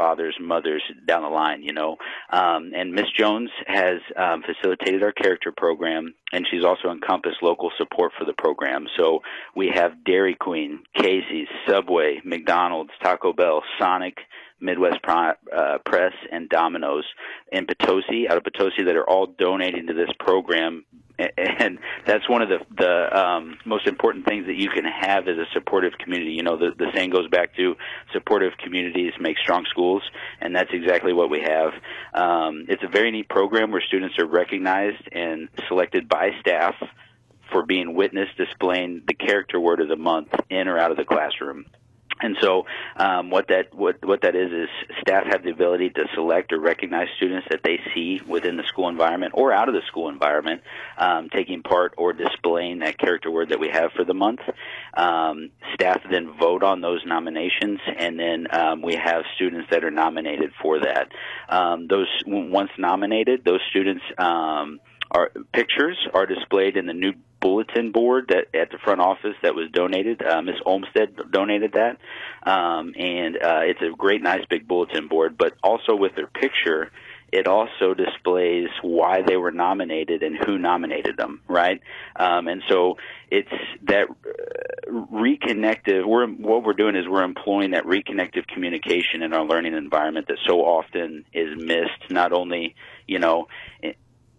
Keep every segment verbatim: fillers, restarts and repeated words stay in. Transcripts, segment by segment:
fathers, mothers down the line, you know. Um, and Miss Jones has um, facilitated our character program, and she's also encompassed local support for the program. So we have Dairy Queen, Casey's, Subway, McDonald's, Taco Bell, Sonic, Midwest uh, Press, and Domino's in Potosi, out of Potosi, that are all donating to this program. And that's one of the the um, most important things that you can have as a supportive community. You know, the, the saying goes back to supportive communities make strong schools, and that's exactly what we have. Um, it's a very neat program where students are recognized and selected by staff for being witness displaying the character word of the month in or out of the classroom. And so um, what that what what that is is staff have the ability to select or recognize students that they see within the school environment or out of the school environment um, taking part or displaying that character word that we have for the month. Um, staff then vote on those nominations, and then um, we have students that are nominated for that. Um, those once nominated, those students' um, are, pictures are displayed in the new bulletin board that at the front office that was donated. Uh, Miss Olmsted donated that, um, and uh, it's a great, nice big bulletin board. But also with their picture, it also displays why they were nominated and who nominated them, right? Um, and so it's that uh, reconnective. We're what we're doing is we're employing that reconnective communication in our learning environment that so often is missed, not only you know. It,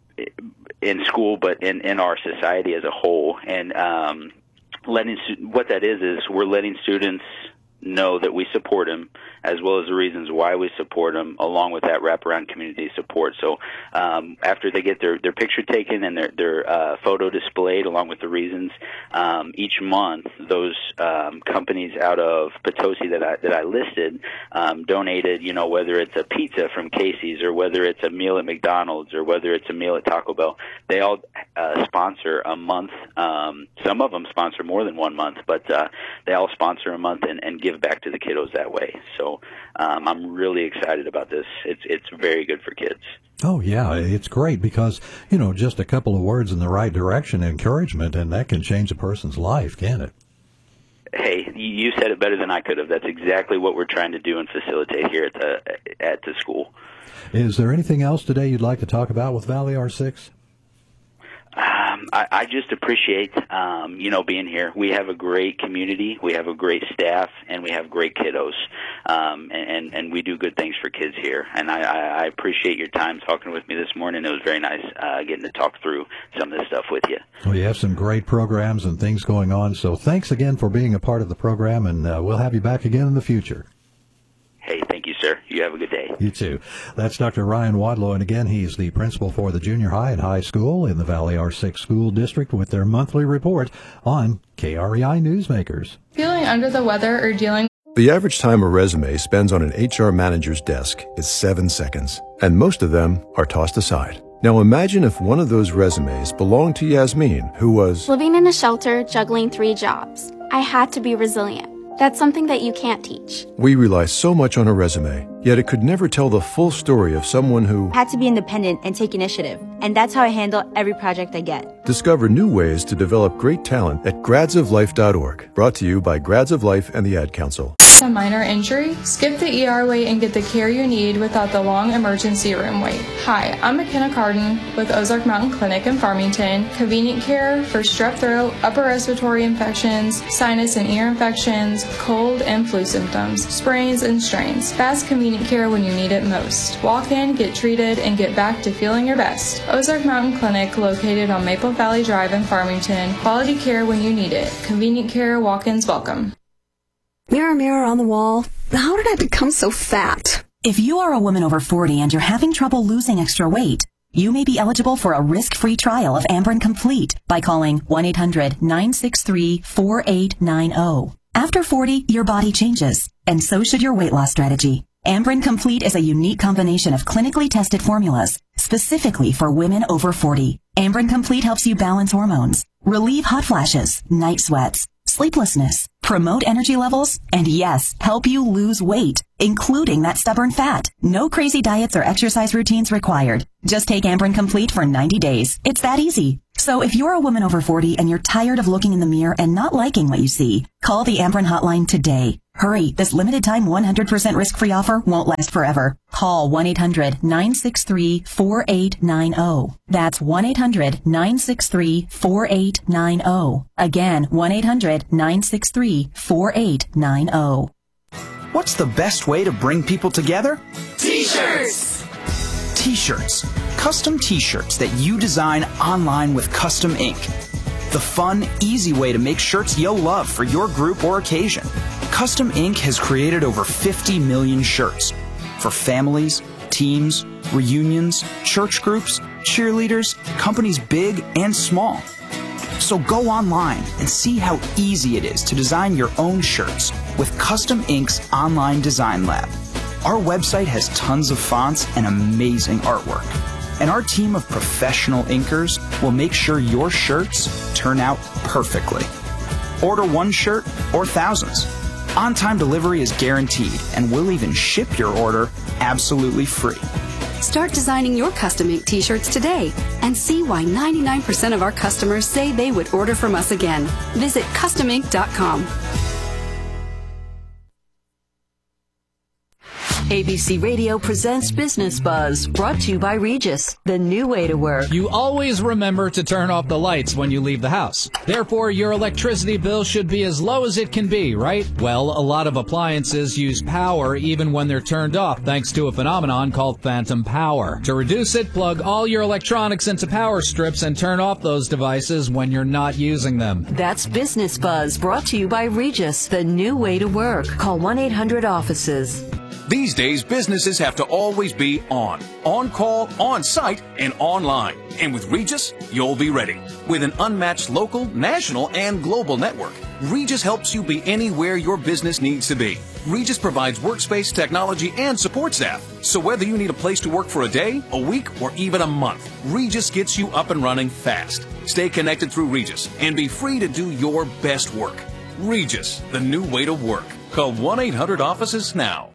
in school, but in, in our society as a whole. And um, letting what that is is we're letting students know that we support them, as well as the reasons why we support them, along with that wraparound community support. So um, after they get their, their picture taken and their, their uh, photo displayed, along with the reasons, um, each month those um, companies out of Potosi that I that I listed um, donated, you know, whether it's a pizza from Casey's or whether it's a meal at McDonald's or whether it's a meal at Taco Bell. They all uh, sponsor a month. Um, some of them sponsor more than one month, but uh, they all sponsor a month and, and give back to the kiddos that way. So um, I'm really excited about this. It's it's very good for kids. Oh, yeah, it's great because, you know, just a couple of words in the right direction, encouragement, and that can change a person's life, can't it? Hey, you said it better than I could have. That's exactly what we're trying to do and facilitate here at the at the school. Is there anything else today you'd like to talk about with Valley R six? Um, I, I just appreciate, um, you know, being here. We have a great community, we have a great staff, and we have great kiddos, um, and, and we do good things for kids here. And I, I appreciate your time talking with me this morning. It was very nice uh, getting to talk through some of this stuff with you. Well, you have some great programs and things going on, so thanks again for being a part of the program, and uh, we'll have you back again in the future. Hey, thank you, sir. You have a good day. You too. That's Doctor Ryan Wadlow, and again, he's the principal for the junior high and high school in the Valley R six School District with their monthly report on K R E I Newsmakers. Feeling under the weather or dealing... The average time a resume spends on an H R manager's desk is seven seconds, and most of them are tossed aside. Now imagine if one of those resumes belonged to Yasmin, who was... living in a shelter, juggling three jobs. I had to be resilient. That's something that you can't teach. We rely so much on a resume, yet it could never tell the full story of someone who had to be independent and take initiative. And that's how I handle every project I get. Discover new ways to develop great talent at grads of life dot org. Brought to you by Grads of Life and the Ad Council. A minor injury? Skip the E R wait and get the care you need without the long emergency room wait. Hi, I'm McKenna Carden with Ozark Mountain Clinic in Farmington. Convenient care for strep throat, upper respiratory infections, sinus and ear infections, cold and flu symptoms, sprains and strains. Fast, convenient care when you need it most. Walk in, get treated, and get back to feeling your best. Ozark Mountain Clinic, located on Maple Valley Drive in Farmington. Quality care when you need it. Convenient care, walk-ins welcome. Mirror, mirror on the wall, how did I become so fat? If you are a woman over forty and you're having trouble losing extra weight, you may be eligible for a risk-free trial of Amberen Complete by calling one eight hundred nine six three four eight nine zero. After forty, your body changes, and so should your weight loss strategy. Amberen Complete is a unique combination of clinically tested formulas specifically for women over forty. Amberen Complete helps you balance hormones, relieve hot flashes, night sweats, sleeplessness, promote energy levels, and yes, help you lose weight, including that stubborn fat. No crazy diets or exercise routines required. Just take Amberen Complete for ninety days. It's that easy. So if you're a woman over forty and you're tired of looking in the mirror and not liking what you see, call the Ambren hotline today. Hurry, this limited time one hundred percent risk-free offer won't last forever. Call one eight hundred nine six three four eight nine zero. That's one eight hundred nine six three four eight nine zero. Again, one eight hundred nine six three four eight nine zero. What's the best way to bring people together? T-shirts! T-shirts. Custom T-shirts that you design online with Custom Ink. The fun, easy way to make shirts you'll love for your group or occasion. Custom Ink has created over fifty million shirts for families, teams, reunions, church groups, cheerleaders, companies big and small. So go online and see how easy it is to design your own shirts with Custom Ink's online design lab. Our website has tons of fonts and amazing artwork. And our team of professional inkers will make sure your shirts turn out perfectly. Order one shirt or thousands. On-time delivery is guaranteed, and we'll even ship your order absolutely free. Start designing your Custom Ink T-shirts today and see why ninety-nine percent of our customers say they would order from us again. Visit custom ink dot com. A B C Radio presents Business Buzz, brought to you by Regis, the new way to work. You always remember to turn off the lights when you leave the house. Therefore, your electricity bill should be as low as it can be, right? Well, a lot of appliances use power even when they're turned off, thanks to a phenomenon called phantom power. To reduce it, plug all your electronics into power strips and turn off those devices when you're not using them. That's Business Buzz, brought to you by Regis, the new way to work. Call one eight hundred offices. These days, businesses have to always be on. On call, on site, and online. And with Regis, you'll be ready. With an unmatched local, national, and global network, Regis helps you be anywhere your business needs to be. Regis provides workspace, technology, and support staff. So whether you need a place to work for a day, a week, or even a month, Regis gets you up and running fast. Stay connected through Regis and be free to do your best work. Regis, the new way to work. Call one eight hundred offices now.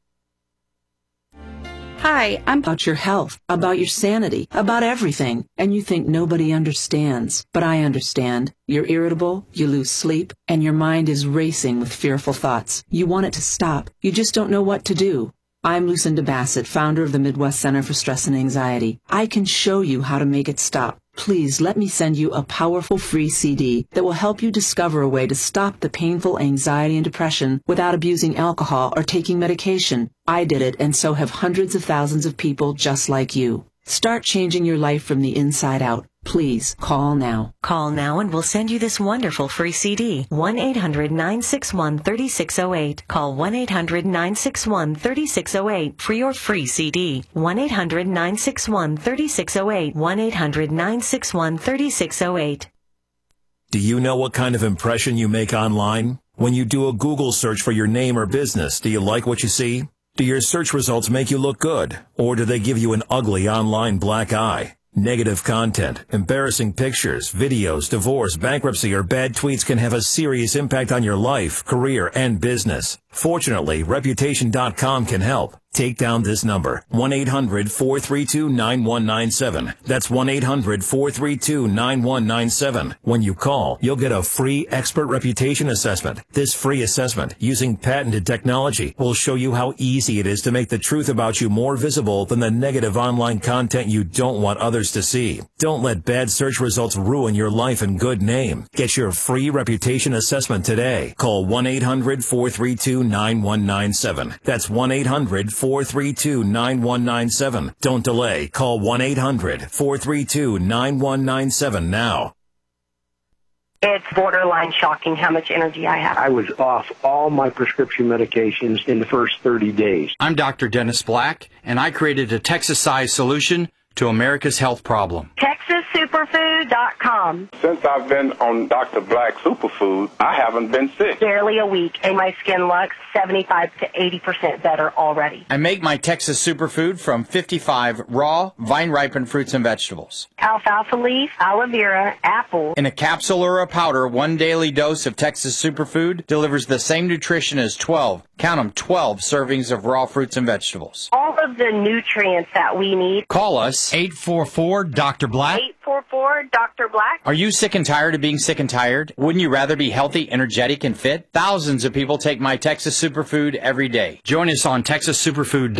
Hi, I'm about your health, about your sanity, about everything, and you think nobody understands. But I understand. You're irritable, you lose sleep, and your mind is racing with fearful thoughts. You want it to stop. You just don't know what to do. I'm Lucinda Bassett, founder of the Midwest Center for Stress and Anxiety. I can show you how to make it stop. Please let me send you a powerful free C D that will help you discover a way to stop the painful anxiety and depression without abusing alcohol or taking medication. I did it, and so have hundreds of thousands of people just like you. Start changing your life from the inside out. Please call now. Call now and we'll send you this wonderful free C D. one eight hundred nine six one three six zero eight. Call one eight hundred nine six one three six zero eight for your free C D. one eight hundred nine six one three six zero eight. one eight hundred nine six one three six zero eight. Do you know what kind of impression you make online? When you do a Google search for your name or business, do you like what you see? Do your search results make you look good? Or do they give you an ugly online black eye? Negative content, embarrassing pictures, videos, divorce, bankruptcy, or bad tweets can have a serious impact on your life, career, and business. Fortunately, Reputation dot com can help. Take down this number, one eight hundred four three two nine one nine seven. That's one eight hundred four three two nine one nine seven. When you call, you'll get a free expert reputation assessment. This free assessment, using patented technology, will show you how easy it is to make the truth about you more visible than the negative online content you don't want others to see. Don't let bad search results ruin your life and good name. Get your free reputation assessment today. Call one eight hundred four three two nine one nine seven. That's one eight hundred four three two nine one nine seven. Don't delay. Call one eight hundred four three two nine one nine seven now. It's borderline shocking how much energy I have. I was off all my prescription medications in the first thirty days. I'm Doctor Dennis Black, and I created a Texas-sized solution to America's health problem. Texas Superfood dot com. Since I've been on Doctor Black Superfood, I haven't been sick. Barely a week, and my skin looks seventy-five to eighty percent better already. I make my Texas Superfood from fifty-five raw, vine-ripened fruits and vegetables. Alfalfa leaf, aloe vera, apple. In a capsule or a powder, one daily dose of Texas Superfood delivers the same nutrition as twelve, count them, twelve servings of raw fruits and vegetables. All of the nutrients that we need. Call us, eight four four, Doctor Black. eight four four four, Doctor Black. Are you sick and tired of being sick and tired? Wouldn't you rather be healthy, energetic, and fit? Thousands of people take My Texas Superfood every day. Join us on Texas Superfood.